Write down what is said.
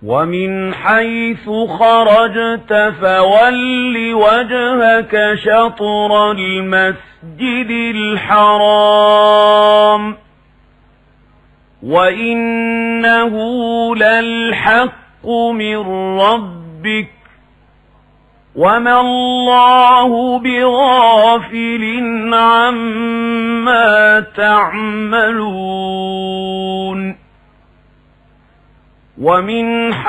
ومن حيث خرجت فول وجهك شطر المسجد الحرام وإنه للحق من ربك وما الله بغافل عما تعملون. ومن